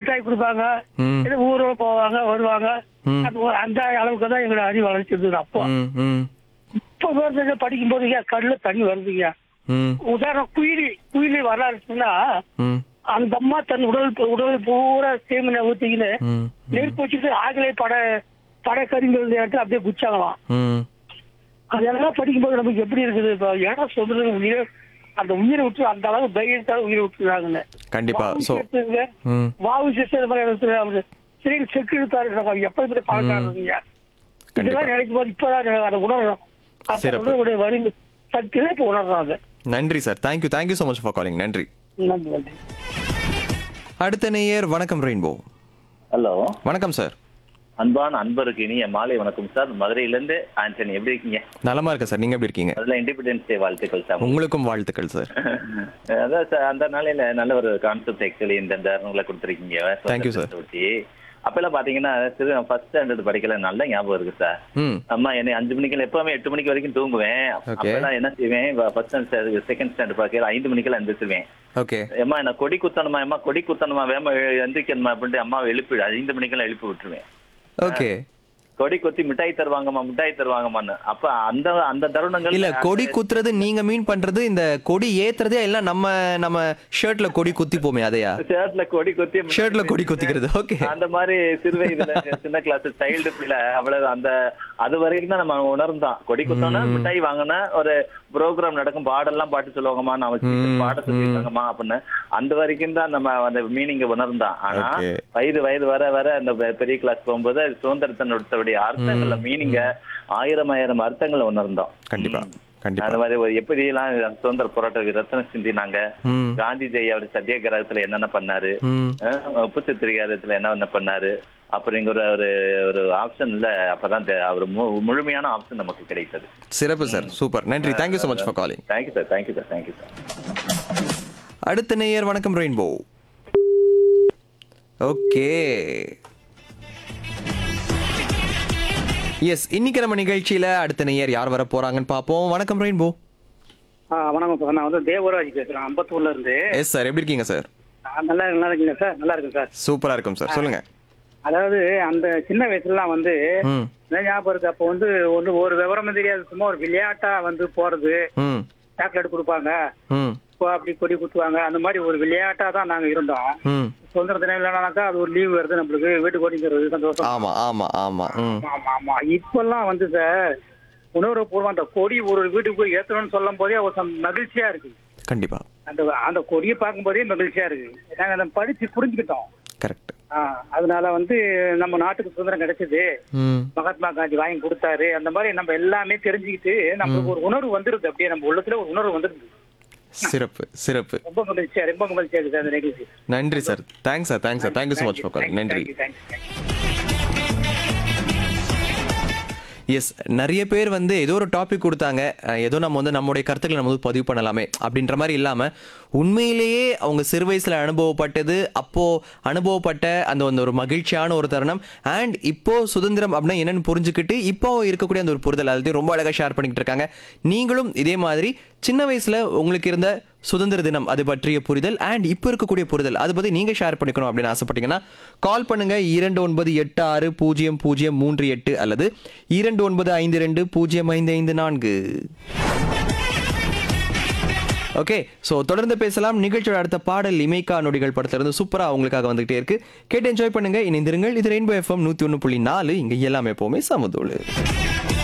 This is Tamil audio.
மிட்டாய் கொடுப்பாங்க, ம். இது ஊர்ல போவாங்க வருவாங்க. ம். அந்த அளவுக்கு தான் எங்களோட அறிவு வளர்ச்சி இருந்தது அப்போ. ம். ம். இப்ப வந்து படிக்கும்போது கண்ணுல தண்ணி வருதுங்க. ம். உதாரணம் குயிலி வராருச்சுன்னா ம். அந்த அம்மா தன் உடல் பூரா சேமினை ஊத்திக்கின்னு ம். நெருப்பு வச்சுட்டு ஆகலை படை கறிங்கிறது எடுத்து அப்படியே குச்சாங்களாம். ம். அதெல்லாம் படிக்கும்போது நமக்கு எப்படி இருக்குது? இப்ப இடம் சொல்றது உயிரை, அந்த உயிரை விட்டு அந்த அளவு தைரியத்தால உயிரை விட்டுறாங்கன்னு. கண்டிப்பா. சோ ம். வாவு சிஸ்டர் மாதிரி இடத்துல அவரு சரி செக்கு இழுத்தாரு. எப்ப இப்படி பழக்காரங்க கண்டிப்பா. இதெல்லாம் நினைக்கும் போது இப்பதான் அதை உணர்றோம். அந்த சிறப்பு. உணர்வுடைய வரி சக்தியில இப்ப உணர்றாங்க. நன்றி sir. Thank you so much for calling. நன்றி. நன்றி நன்றி. அடுத்த நேயர் வணக்கம் ரெயின்போ. ஹலோ, வணக்கம் சார். அன்பான அன்பருக்கு இனிய மாலை வணக்கம் சார். மதுரையிலிருந்து ஆண்டனி, எப்படி இருக்கீங்க? நலமா இருக்கேன் சார். நீங்க எப்படி இருக்கீங்க? அதுல இண்டிபெண்டன்ஸ் டே வாழ்த்துக்கள் சார். உங்களுக்கும் வாழ்த்துக்கள் சார். அதான் சார், அந்த நாளையில நல்ல ஒரு கான்செப்ட் ஆக்சுவலி இந்த தருணங்களை கொடுத்துருக்கீங்க. Thank you, sir. அப்பெல்லாம் பாத்தீங்கன்னா ஃபர்ஸ்ட் ஸ்டாண்டர்ட் படிக்கல நல்ல ஞாபகம் இருக்கு சார். ம். அம்மா என்னை 5 மணிக்கு எப்பவுமே 8 மணிக்கு வரைக்கும் தூங்குவேன். Okay. அப்பெல்லாம் என்ன செய்வேன், ஃபர்ஸ்ட் ஸ்டாண்டர்ட் செகண்ட் ஸ்டாண்டர்ட் பார்க்கல 5 மணிக்கெல்லாம் எந்திரிச்சிருவேன். ஓகே. அம்மா என்ன கொடி குத்தணுமா, அம்மா கொடி குத்தணுமா, வேமா எந்திரிக்கணுமா அப்படின்ட்டு அம்மாவை எழுப்பி 5 மணிக்கெல்லாம் எழுப்பி விட்டுருவேன். ஓகே. கொடி கொத்தி மிட்டாய் தருவாங்கம்மான்னு. அப்ப அந்த தருணங்கள் இல்ல, கொடி குத்துறது நீங்க மீன் பண்றது இந்த கொடி ஏத்துறதே எல்லாம் நம்ம ஷர்ட்ல கொடி குத்தி போமே அதையா? ஷர்ட்ல கொடி கொத்தி ஷர்ட்ல கொடி குத்திக்கிறது. ஓகே. அந்த மாதிரி சிறு வயதுல சின்ன கிளாஸ் சைல்டு பிள்ளை அவ்வளவு அது வரைக்கும் தான் நம்ம உணர்ந்தோம். கொடி குத்தோம்னா மிட்டாய் வாங்கினா ஒரு ப்ரோக்ராம் நடக்கும், பாடெல்லாம் பாட்டு சொல்லுவாங்கம்மா, நான் பாட சொல்லிருக்காங்கம்மா அப்படின்னு. அந்த வரைக்கும் தான் நம்ம அந்த மீனிங்க உணர்ந்தோம். ஆனா Okay. வயது வர அந்த பெரிய கிளாஸ் போகும்போது சுதந்திரத்தினுடைய அர்த்தங்கள்ல மீனிங்க ஆயிரம் அர்த்தங்களை உணர்ந்தோம். கண்டிப்பா கண்டிப்பா. அந்த மாதிரி எப்படி எல்லாம் சுதந்திர போராட்ட ரத்தனம் சிந்தினாங்க. ம். காந்தி ஜெய் அவர் சத்தியாகிரகத்துல என்னென்ன பண்ணாரு, ம். உப்பு சத்திரிகாரத்துல என்ன பண்ணாரு அப்படிங்கிற ஒரு ஆப்ஷன்ல அப்பதான் அவர் முழுமையான ஆப்ஷன் நமக்கு கிடைத்தது. சிறப்பு சார். சூப்பர். நன்றி. Thank you so much for calling. Thank you sir. அடுத்த நேயர் வணக்கம் ரெயின்போ. ஓகே. எஸ், இன்னைக்கு நம்ம நிகழ்ச்சியில அடுத்த நேயர் யார் வர போறாங்கன்னு பாப்போம். வணக்கம் ரெயின்போ. வணக்கம் சார். நான் வந்து தேவராஜ் பேசுறேன், அம்பத்தூர்ல இருந்து. எஸ் சார், எப்படி இருக்கீங்க சார்? நல்லா இருக்கீங்க சார்? நல்லா இருக்கு சார். சூப்பரா இருக்கும் சார். சொல்லுங்க. அதாவது அந்த சின்ன வயசுலாம் வந்து ம். என்ன ஞாபகம் இருக்கு, அப்போ வந்து ஒரு விவரமும் தெரியாது, சும்மா ஒரு விளையாட்டா வந்து போறது, ம். சாக்லேட் கொடுப்பாங்க, ம். அப்படி கொடி குத்துவாங்க, அந்த மாதிரி ஒரு விளையாட்டா தான் நாங்க இருந்தோம். ம். சுதந்திர தினம் இல்லைனாக்கா அது ஒரு லீவ் வருது நம்மளுக்கு, வீட்டுக்கு ஓடிங்கிறது சந்தோஷம். ஆமா ஆமா ஆமா. ம். ஆமா. இப்பெல்லாம் வந்து சார் உணர்வுபூர்வம் அந்த கொடி ஒரு வீட்டுக்கு போய் ஏத்தணும்னு சொல்லும் போதே ஒரு மகிழ்ச்சியா இருக்கு. கண்டிப்பா. அந்த கொடியை பார்க்கும் போதே மகிழ்ச்சியா இருக்கு. நாங்க அதை படிச்சு புரிஞ்சுக்கிட்டோம். கரெக்ட். அதனால வந்து நம்ம நாட்டுக்கு சுதந்திரம் கிடைச்சது, ம். மகாத்மா காந்தி வாங்கி கொடுத்தாரு, அந்த மாதிரி நம்ம எல்லாமே தெரிஞ்சுக்கிட்டு நம்மளுக்கு ஒரு உணர்வு வந்துருது. அப்படியே நம்ம உள்ளத்துல ஒரு உணர்வு வந்துருது. சிறப்பு. ரொம்ப மகிழ்ச்சியா இருக்கு சார் அந்த நிகழ்ச்சி. நன்றி sir. Thanks sir. Thank you so much for calling. நன்றி. எஸ், நிறைய பேர் வந்து ஏதோ ஒரு டாபிக் கொடுத்தாங்க, ஏதோ நம்ம வந்து நம்மளுடைய கருத்துக்களை நம்ம வந்து பதிவு பண்ணலாமே அப்படின்ற மாதிரி இல்லாமல் உண்மையிலேயே அவங்க சிறு வயசில் அனுபவப்பட்டது, அப்போ அனுபவப்பட்ட அந்த ஒரு மகிழ்ச்சியான ஒரு தருணம், அண்ட் இப்போ சுதந்திரம் அப்படின்னா என்னன்னு புரிஞ்சுக்கிட்டு இப்போ இருக்கக்கூடிய அந்த ஒரு புரிதல் எல்லாத்தையும் ரொம்ப அழகாக ஷேர் பண்ணிக்கிட்டு இருக்காங்க. நீங்களும் இதே மாதிரி சின்ன வயசுல உங்களுக்கு இருந்த சுதந்திர தினம் அது பற்றிய புரிதல் அண்ட் இப்போ இருக்கக்கூடிய புரிதல் அதை பற்றி நீங்கள் ஷேர் பண்ணிக்கணும் அப்படின்னு ஆசைப்பட்டீங்கன்னா கால் பண்ணுங்க 29860038 அல்லது 2952055554. ஓகே, ஸோ தொடர்ந்து பேசலாம். நிகழ்ச்சியோட அடுத்த பாடல் இமைக்கா நொடிகள் படத்திலிருந்து சூப்பராக அவங்களுக்காக வந்துகிட்டே இருக்கு. கேட்டு என்ஜாய் பண்ணுங்க, இணைந்திருங்கள். இது ரெயின்போ FM 101.4. இங்கே எல்லாமே எப்போவுமே சமதோடு.